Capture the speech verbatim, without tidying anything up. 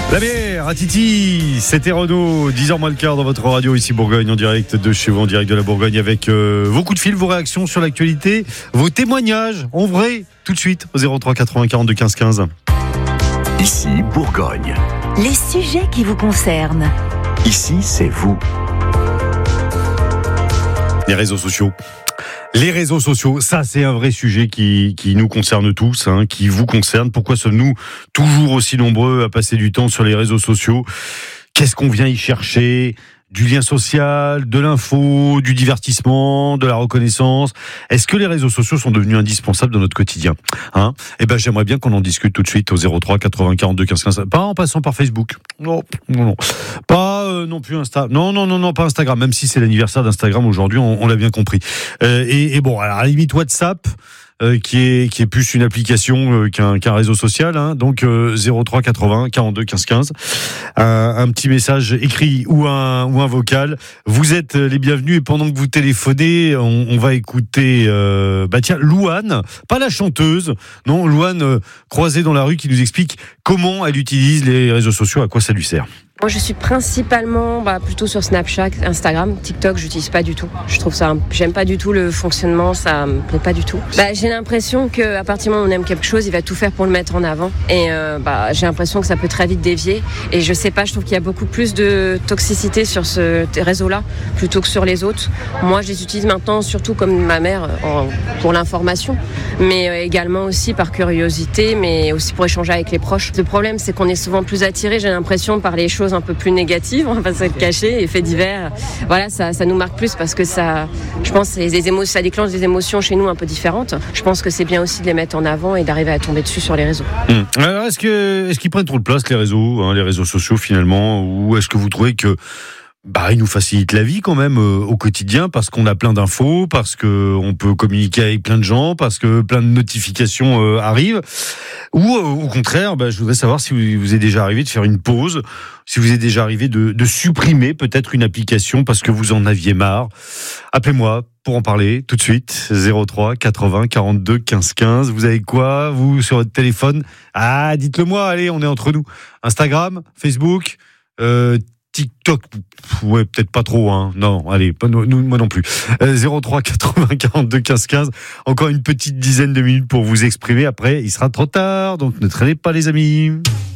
La bière à Titi, c'était Renaud, dix heures moins le quart dans votre radio ici Bourgogne, en direct de chez vous, en direct de la Bourgogne, avec euh, vos coups de fil, vos réactions sur l'actualité, vos témoignages en vrai, tout de suite au zéro trois quatre-vingts quarante-deux quinze quinze. Ici Bourgogne. Les sujets qui vous concernent. Ici c'est vous. Les réseaux sociaux. Les réseaux sociaux, ça c'est un vrai sujet qui, qui nous concerne tous, hein, qui vous concerne. Pourquoi sommes-nous toujours aussi nombreux à passer du temps sur les réseaux sociaux ? Qu'est-ce qu'on vient y chercher ? Du lien social, de l'info, du divertissement, de la reconnaissance. Est-ce que les réseaux sociaux sont devenus indispensables dans notre quotidien ? Hein ? Eh ben, j'aimerais bien qu'on en discute tout de suite au zéro trois quatre-vingts quarante-deux quinze quinze. Pas en passant par Facebook. Non, non, non. Pas euh, non plus Insta. Non, non, non, non, pas Instagram. Même si c'est l'anniversaire d'Instagram aujourd'hui, on, on l'a bien compris. Euh, et, et bon, alors, à la limite WhatsApp. Euh, qui est qui est plus une application euh, qu'un qu'un réseau social, hein. Donc euh, zéro trois quatre-vingts quarante-deux quinze quinze, un, un petit message écrit ou un ou un vocal. Vous êtes les bienvenus et pendant que vous téléphonez, on, on va écouter euh, bah tiens Louane, pas la chanteuse, non Louane euh, croisée dans la rue, qui nous explique comment elle utilise les réseaux sociaux, à quoi ça lui sert. Moi, je suis principalement bah, plutôt sur Snapchat, Instagram, TikTok. J'utilise pas du tout. Je trouve ça, j'aime pas du tout le fonctionnement. Ça me plaît pas du tout. Bah, j'ai l'impression que à partir du moment où on aime quelque chose, il va tout faire pour le mettre en avant. Et euh, bah, j'ai l'impression que ça peut très vite dévier. Et je sais pas. Je trouve qu'il y a beaucoup plus de toxicité sur ce réseau-là plutôt que sur les autres. Moi, je les utilise maintenant surtout comme ma mère en, pour l'information, mais euh, également aussi par curiosité, mais aussi pour échanger avec les proches. Le problème, c'est qu'on est souvent plus attiré. J'ai l'impression par les choses un peu plus négatives, on va pas se le cacher, et faits divers, voilà, ça, ça nous marque plus parce que ça, je pense, les, les émo- ça déclenche des émotions chez nous un peu différentes. Je pense que c'est bien aussi de les mettre en avant et d'arriver à tomber dessus sur les réseaux. Mmh. Alors, est-ce que, est-ce qu'ils prennent trop de place, les réseaux, hein, les réseaux sociaux finalement, ou est-ce que vous trouvez que bah, ils nous facilitent la vie quand même euh, au quotidien, parce qu'on a plein d'infos, parce que on peut communiquer avec plein de gens, parce que plein de notifications euh, arrivent, ou euh, au contraire, bah, je voudrais savoir si vous, vous est déjà arrivé de faire une pause, si vous est déjà arrivé de, de supprimer peut-être une application parce que vous en aviez marre. Appelez-moi pour en parler tout de suite, zéro trois quatre-vingts quarante-deux quinze quinze. Vous avez quoi, vous, sur votre téléphone ? Ah, dites-le moi, allez, on est entre nous. Instagram, Facebook, euh, TikTok, ouais, peut-être pas trop, hein. Non, allez, pas nous, moi non plus. Euh, zéro trois quatre-vingts quarante-deux quinze quinze. Encore une petite dizaine de minutes pour vous exprimer. Après, il sera trop tard, donc ne traînez pas, les amis.